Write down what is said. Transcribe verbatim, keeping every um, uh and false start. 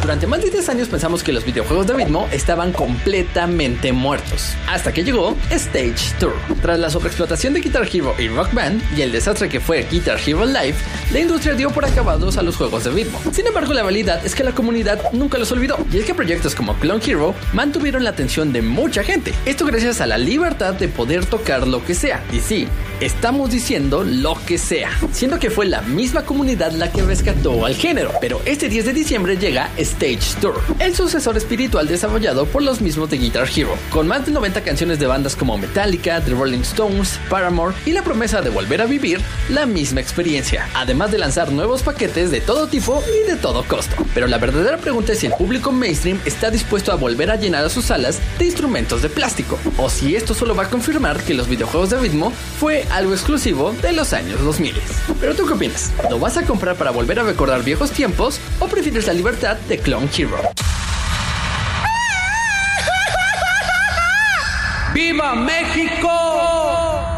Durante más de diez años pensamos que los videojuegos de ritmo estaban completamente muertos, hasta que llegó Stage Tour. Tras la sobreexplotación de Guitar Hero y Rock Band y el desastre que fue Guitar Hero Live, la industria dio por acabados a los juegos de ritmo. Sin embargo, la realidad es que la comunidad nunca los olvidó, y es que proyectos como Clone Hero mantuvieron la atención de mucha gente. Esto gracias a la libertad de poder tocar lo que sea. Y sí, estamos diciendo lo que sea, siendo que fue la misma comunidad la que rescató al género. Pero este diez de diciembre llega Stage Tour, el sucesor espiritual desarrollado por los mismos de Guitar Hero, con más de noventa canciones de bandas como Metallica, The Rolling Stones, Paramore, y la promesa de volver a vivir la misma experiencia, además de lanzar nuevos paquetes de todo tipo y de todo costo. Pero la verdadera pregunta es si el público mainstream está dispuesto a volver a llenar a sus salas de instrumentos de plástico, o si esto solo va a confirmar que los videojuegos de ritmo fue algo exclusivo de los años dos mil. Pero ¿tú qué opinas? ¿Lo vas a comprar para volver a recordar viejos tiempos o prefieres la libertad de Clone Hero? ¡Viva México!